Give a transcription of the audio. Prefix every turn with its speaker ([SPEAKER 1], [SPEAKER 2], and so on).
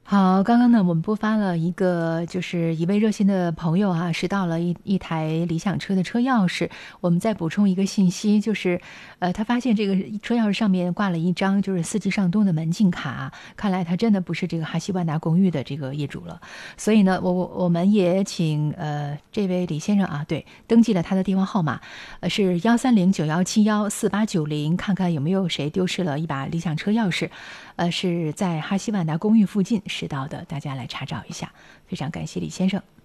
[SPEAKER 1] 好，刚刚呢，我们播发了一个，就是一位热心的朋友啊，拾到了一台理想车的车钥匙。我们再补充一个信息，就是，他发现这个车钥匙上面挂了一张就是四季上东的门禁卡，看来他真的不是这个哈希万达公寓的这个业主了。所以呢，我们也请这位李先生啊，对，登记了他的电话号码，是13091714890，看看有没有谁丢失了一把理想车钥匙。是在哈希万达公寓附近拾到的，大家来查找一下。非常感谢李先生。